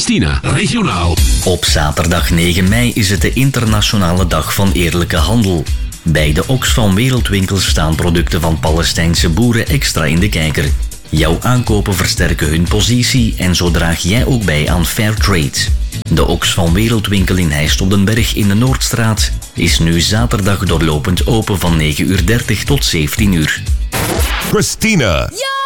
Christina, regionaal. Op zaterdag 9 mei is het de internationale dag van eerlijke handel. Bij de Oxfam Wereldwinkel staan producten van Palestijnse boeren extra in de kijker. Jouw aankopen versterken hun positie en zo draag jij ook bij aan fair trade. De Oxfam Wereldwinkel in Heijstoldenberg in de Noordstraat is nu zaterdag doorlopend open van 9:30 tot 17:00. Christina. Yo!